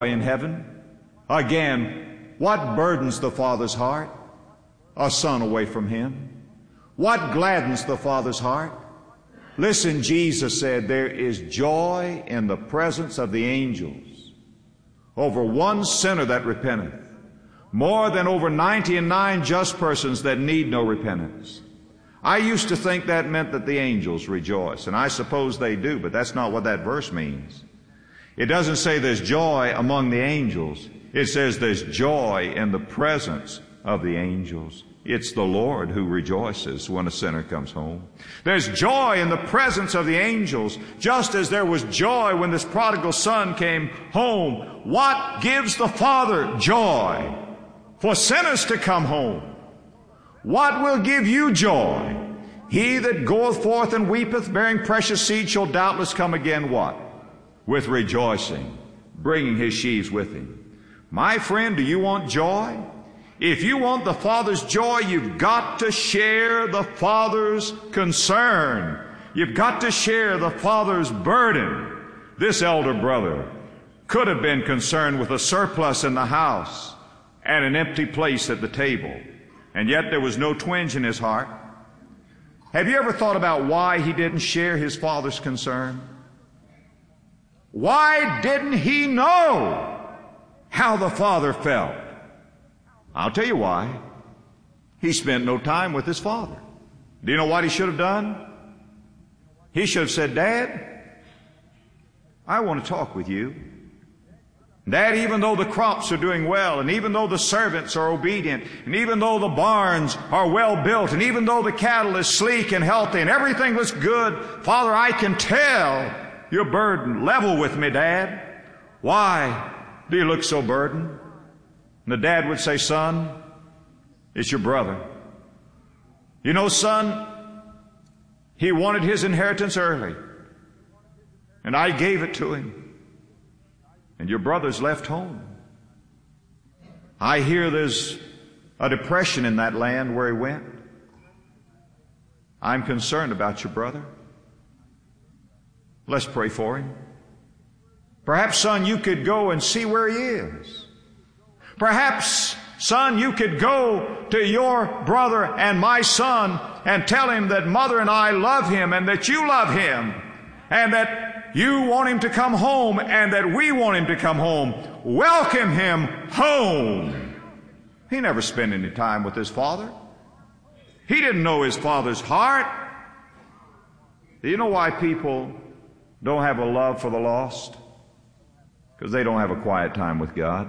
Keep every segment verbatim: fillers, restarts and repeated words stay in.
in heaven. Again, what burdens the Father's heart? A son away from Him. What gladdens the Father's heart? Listen, Jesus said there is joy in the presence of the angels over one sinner that repenteth, more than over ninety and nine just persons that need no repentance. I used to think that meant that the angels rejoice, and I suppose they do, but that's not what that verse means. It doesn't say there's joy among the angels. It says there's joy in the presence of the angels. It's the Lord who rejoices when a sinner comes home. There's joy in the presence of the angels, just as there was joy when this prodigal son came home. What gives the Father joy? For sinners to come home. What will give you joy? He that goeth forth and weepeth, bearing precious seed, shall doubtless come again, what? With rejoicing, bringing his sheaves with him. My friend, do you want joy? If you want the Father's joy, you've got to share the Father's concern. You've got to share the Father's burden. This elder brother could have been concerned with a surplus in the house and an empty place at the table, and yet there was no twinge in his heart. Have you ever thought about why he didn't share his Father's concern? Why didn't he know how the Father felt? I'll tell you why. He spent no time with his Father. Do you know what he should have done? He should have said, Dad, I want to talk with you. Dad, even though the crops are doing well, and even though the servants are obedient, and even though the barns are well built, and even though the cattle is sleek and healthy, and everything looks good, Father, I can tell you're burdened. Level with me, Dad. Why do you look so burdened? And the dad would say, Son, it's your brother. You know, son, he wanted his inheritance early, and I gave it to him. And your brother's left home. I hear there's a depression in that land where he went. I'm concerned about your brother. Let's pray for him. Perhaps, son, you could go and see where he is. Perhaps, son, you could go to your brother and my son and tell him that mother and I love him and that you love him and that you want him to come home and that we want him to come home. Welcome him home. He never spent any time with his father. He didn't know his father's heart. Do you know why people don't have a love for the lost? Because they don't have a quiet time with God.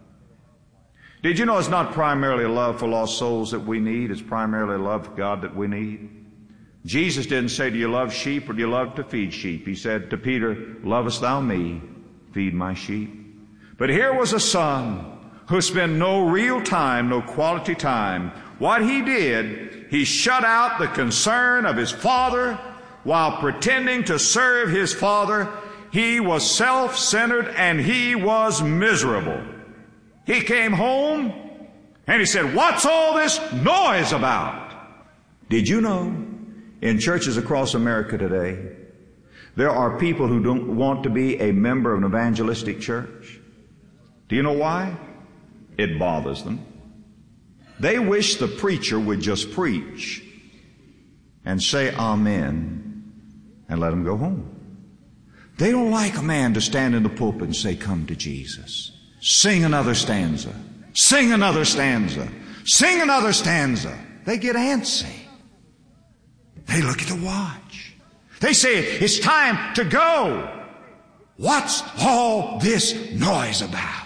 Did you know it's not primarily a love for lost souls that we need? It's primarily a love for God that we need. Jesus didn't say, do you love sheep or do you love to feed sheep? He said to Peter, lovest thou me? Feed my sheep. But here was a son who spent no real time, no quality time. What he did, he shut out the concern of his father while pretending to serve his father. He was self-centered and he was miserable. He came home and he said, what's all this noise about? Did you know in churches across America today, there are people who don't want to be a member of an evangelistic church? Do you know why? It bothers them. They wish the preacher would just preach and say amen and let them go home. They don't like a man to stand in the pulpit and say, come to Jesus. Sing another stanza. Sing another stanza. Sing another stanza. They get antsy. They look at the watch. They say, it's time to go. What's all this noise about?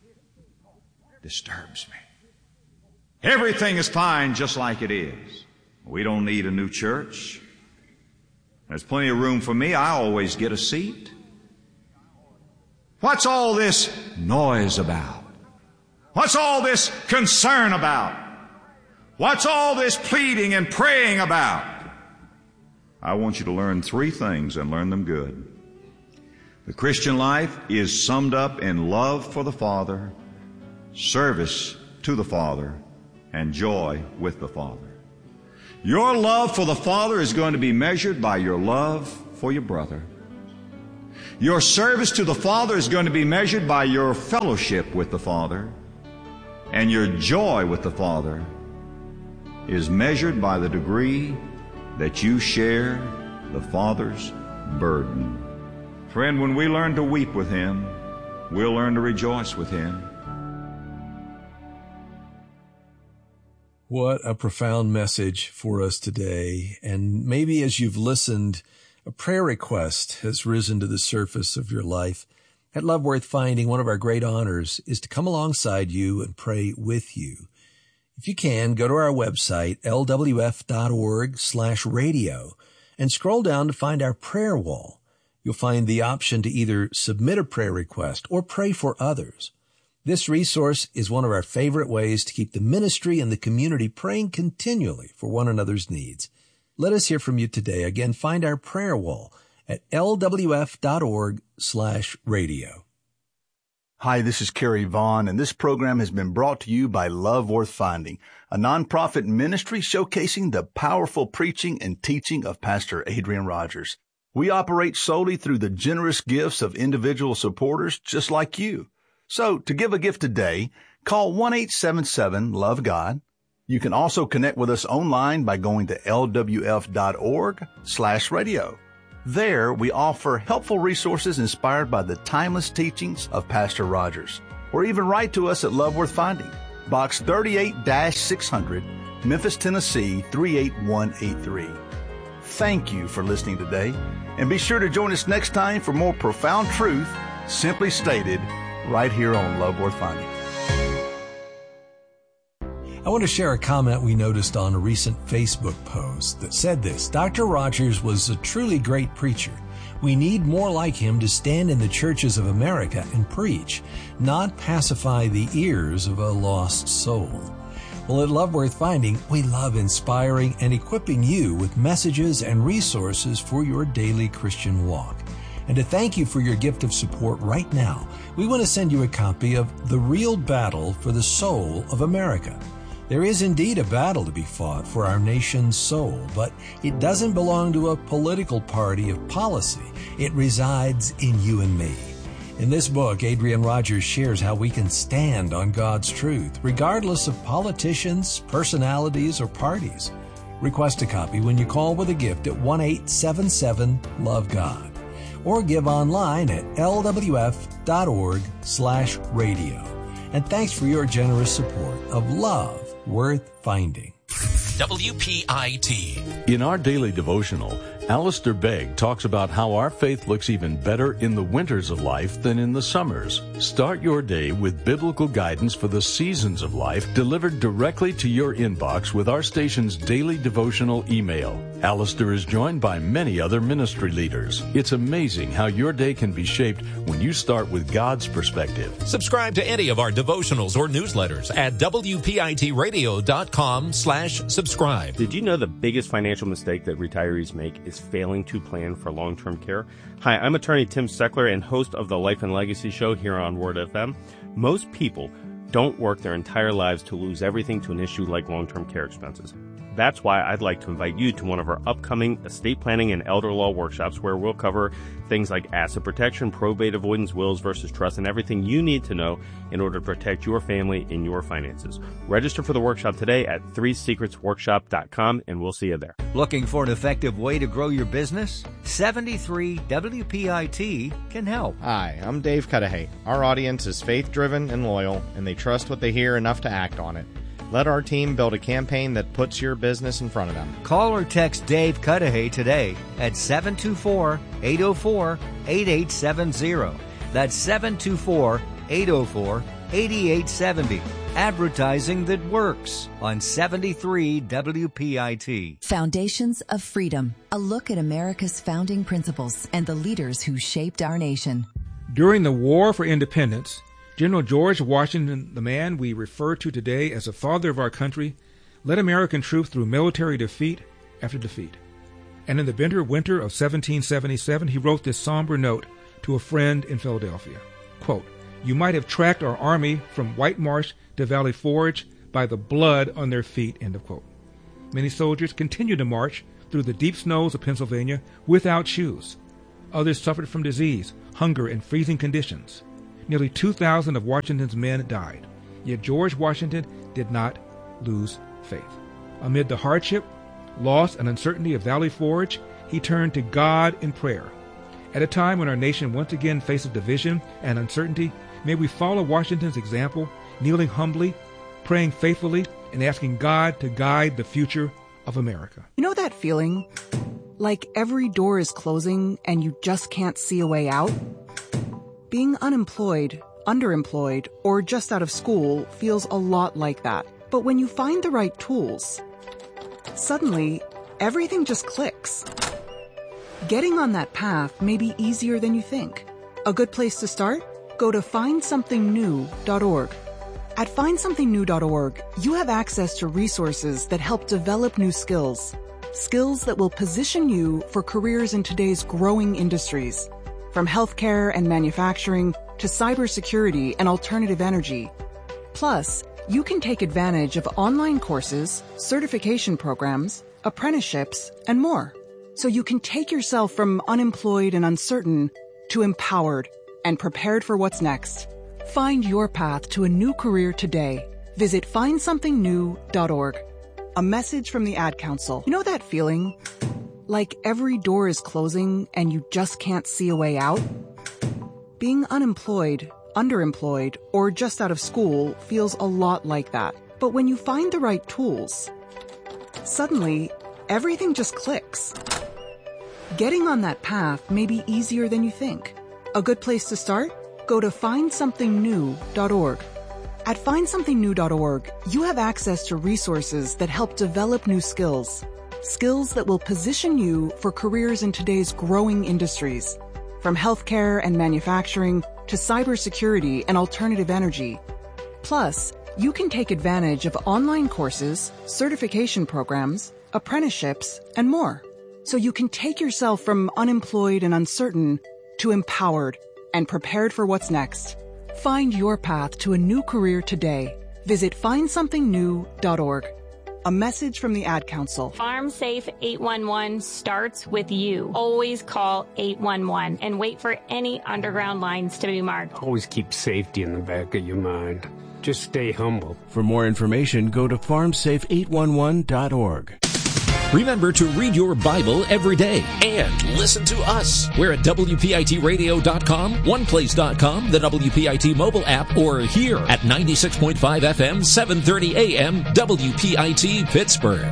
Disturbs me. Everything is fine just like it is. We don't need a new church. There's plenty of room for me. I always get a seat. What's all this noise about? What's all this concern about? What's all this pleading and praying about? I want you to learn three things and learn them good. The Christian life is summed up in love for the Father, service to the Father, and joy with the Father. Your love for the Father is going to be measured by your love for your brother. Your service to the Father is going to be measured by your fellowship with the Father, and your joy with the Father is measured by the degree that you share the Father's burden. Friend, when we learn to weep with Him, we'll learn to rejoice with Him. What a profound message for us today. And maybe as you've listened, a prayer request has risen to the surface of your life. At Love Worth Finding, one of our great honors is to come alongside you and pray with you. If you can, go to our website, L W F dot org slash radio, and scroll down to find our prayer wall. You'll find the option to either submit a prayer request or pray for others. This resource is one of our favorite ways to keep the ministry and the community praying continually for one another's needs. Let us hear from you today. Again, find our prayer wall at L W F dot org slash radio. Hi, this is Kerry Vaughn, and this program has been brought to you by Love Worth Finding, a nonprofit ministry showcasing the powerful preaching and teaching of Pastor Adrian Rogers. We operate solely through the generous gifts of individual supporters just like you. So, to give a gift today, call one eight seven seven, love God. You can also connect with us online by going to L W F dot org slash radio. There, we offer helpful resources inspired by the timeless teachings of Pastor Rogers. Or even write to us at Love Worth Finding, Box thirty-eight six hundred, Memphis, Tennessee three eight one eight three. Thank you for listening today, and be sure to join us next time for more profound truth, simply stated, right here on Love Worth Finding. I want to share a comment we noticed on a recent Facebook post that said this: Doctor Rogers was a truly great preacher. We need more like him to stand in the churches of America and preach, not pacify the ears of a lost soul. Well, at Love Worth Finding, we love inspiring and equipping you with messages and resources for your daily Christian walk. And to thank you for your gift of support right now, we want to send you a copy of The Real Battle for the Soul of America. There is indeed a battle to be fought for our nation's soul, but it doesn't belong to a political party of policy. It resides in you and me. In this book, Adrian Rogers shares how we can stand on God's truth, regardless of politicians, personalities, or parties. Request a copy when you call with a gift at one eight seven seven, love God. Or give online at L W F dot org slash radio. And thanks for your generous support of Love Worth Finding. W P I T. In our daily devotional, Alistair Begg talks about how our faith looks even better in the winters of life than in the summers. Start your day with biblical guidance for the seasons of life delivered directly to your inbox with our station's daily devotional email. Alistair is joined by many other ministry leaders. It's amazing how your day can be shaped when you start with God's perspective. Subscribe to any of our devotionals or newsletters at W P I T radio dot com slash subscribe. Did you know the biggest financial mistake that retirees make is failing to plan for long-term care? Hi, I'm attorney Tim Steckler and host of the Life and Legacy Show here on Word F M. Most people don't work their entire lives to lose everything to an issue like long-term care expenses. That's why I'd like to invite you to one of our upcoming estate planning and elder law workshops where we'll cover things like asset protection, probate avoidance, wills versus trust, and everything you need to know in order to protect your family and your finances. Register for the workshop today at three secrets workshop dot com, and we'll see you there. Looking for an effective way to grow your business? seventy-three W P I T can help. Hi, I'm Dave Cudahy. Our audience is faith-driven and loyal, and they trust what they hear enough to act on it. Let our team build a campaign that puts your business in front of them. Call or text Dave Cudahy today at seven two four, eight zero four, eight eight seven zero. That's seven two four, eight zero four, eight eight seven zero. Advertising that works on seventy-three W P I T. Foundations of Freedom, a look at America's founding principles and the leaders who shaped our nation. During the War for Independence, General George Washington, the man we refer to today as the father of our country, led American troops through military defeat after defeat. And in the bitter winter of seventeen seventy-seven, he wrote this somber note to a friend in Philadelphia. Quote, "You might have tracked our army from White Marsh to Valley Forge by the blood on their feet," end of quote. Many soldiers continued to march through the deep snows of Pennsylvania without shoes. Others suffered from disease, hunger, and freezing conditions. Nearly two thousand of Washington's men died. Yet George Washington did not lose faith. Amid the hardship, loss, and uncertainty of Valley Forge, he turned to God in prayer. At a time when our nation once again faces division and uncertainty, may we follow Washington's example, kneeling humbly, praying faithfully, and asking God to guide the future of America. You know that feeling? Like every door is closing and you just can't see a way out? Being unemployed, underemployed, or just out of school feels a lot like that. But when you find the right tools, suddenly everything just clicks. Getting on that path may be easier than you think. A good place to start? Go to find something new dot org. At find something new dot org, you have access to resources that help develop new skills. Skills that will position you for careers in today's growing industries. From healthcare and manufacturing to cybersecurity and alternative energy. Plus, you can take advantage of online courses, certification programs, apprenticeships, and more. So you can take yourself from unemployed and uncertain to empowered and prepared for what's next. Find your path to a new career today. Visit find something new dot org. A message from the Ad Council. You know that feeling? Like every door is closing and you just can't see a way out? Being unemployed, underemployed, or just out of school feels a lot like that. But when you find the right tools, suddenly everything just clicks. Getting on that path may be easier than you think. A good place to start? Go to find something new dot org. At find something new dot org, you have access to resources that help develop new skills. Skills that will position you for careers in today's growing industries. From healthcare and manufacturing to cybersecurity and alternative energy. Plus, you can take advantage of online courses, certification programs, apprenticeships, and more. So you can take yourself from unemployed and uncertain to empowered and prepared for what's next. Find your path to a new career today. Visit find something new dot org. A message from the Ad Council. FarmSafe eight one one starts with you. Always call eight one one and wait for any underground lines to be marked. Always keep safety in the back of your mind. Just stay humble. For more information, go to farm safe eight one one dot org. Remember to read your Bible every day and listen to us. We're at W P I T radio dot com, one place dot com, the W P I T mobile app, or here at ninety-six point five F M, seven thirty A M, W P I T Pittsburgh.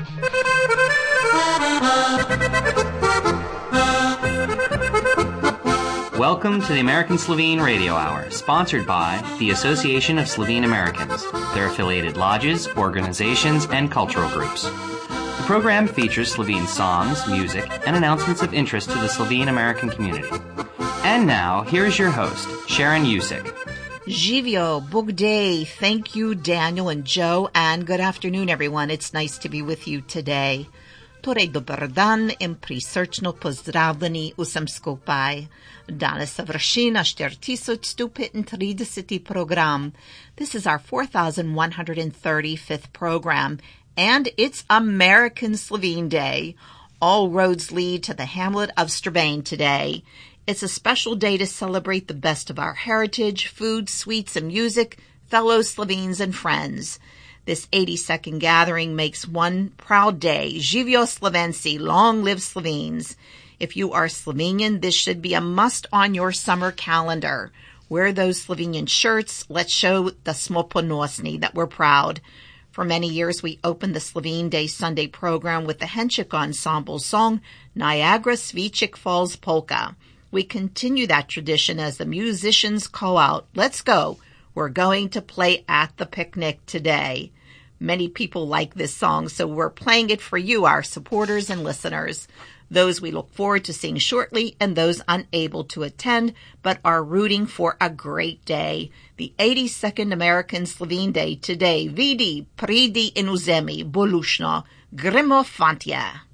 Welcome to the American Slovene Radio Hour, sponsored by the Association of Slovene Americans, their affiliated lodges, organizations, and cultural groups. The program features Slovene songs, music, and announcements of interest to the Slovene American community. And now, here's your host, Sharon Usick. Živio, Bog day. Thank you, Daniel and Joe, and good afternoon, everyone. It's nice to be with you today. Torej, dober dan in prisrčno pozdravljeni vsem skupaj. Danes se vrši naš štiri tisoč sto petintrideseti program. This is our four thousand one hundred thirty-fifth program. And it's American Slovene Day. All roads lead to the hamlet of Strabane today. It's a special day to celebrate the best of our heritage, food, sweets, and music, fellow Slovenes and friends. This eighty-second gathering makes one proud day. Živio Slovenci, long live Slovenes. If you are Slovenian, this should be a must on your summer calendar. Wear those Slovenian shirts. Let's show the smo ponosni, that we're proud. For many years, we opened the Slovene Day Sunday program with the Henchik Ensemble song, Niagara Svichik Falls Polka. We continue that tradition as the musicians call out, let's go, we're going to play at the picnic today. Many people like this song, so we're playing it for you, our supporters and listeners. Those we look forward to seeing shortly, and those unable to attend, but are rooting for a great day. The eighty-second American Slovene Day today. Vidi, pridi in uzemi, bolushno, grimo fantje.